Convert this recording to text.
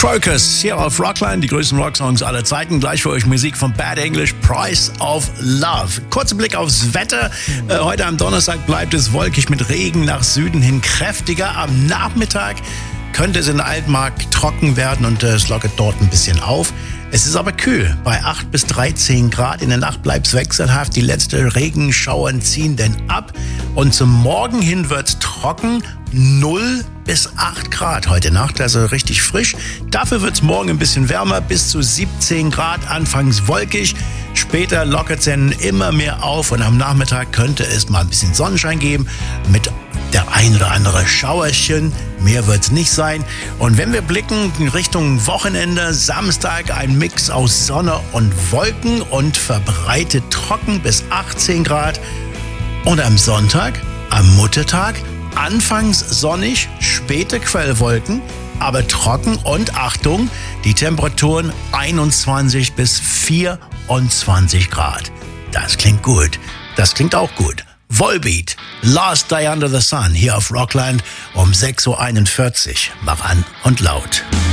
Crocus hier auf Rockline, die größten Rocksongs aller Zeiten. Gleich für euch Musik von Bad English, Price of Love. Kurzer Blick aufs Wetter. Heute am Donnerstag bleibt es wolkig mit Regen, nach Süden hin kräftiger. Am Nachmittag könnte es in Altmark trocken werden und es lockert dort ein bisschen auf. Es ist aber kühl, bei 8 bis 13 Grad. In der Nacht bleibt es wechselhaft. Die letzten Regenschauern ziehen denn ab. Und zum Morgen hin wird es trocken. 0 bis 8 Grad heute Nacht, also richtig frisch. Dafür wird es morgen ein bisschen wärmer, bis zu 17 Grad. Anfangs wolkig, später lockert es dann immer mehr auf. Und am Nachmittag könnte es mal ein bisschen Sonnenschein geben mit der ein oder andere Schauerchen. Mehr wird es nicht sein. Und wenn wir blicken in Richtung Wochenende, Samstag ein Mix aus Sonne und Wolken und verbreitet trocken bis 18 Grad. Und am Sonntag, am Muttertag, anfangs sonnig, späte Quellwolken, aber trocken und Achtung, die Temperaturen 21 bis 24 Grad. Das klingt gut. Das klingt auch gut. Volbeat, Last Day Under the Sun, hier auf Rockland um 6.41 Uhr. Mach an und laut.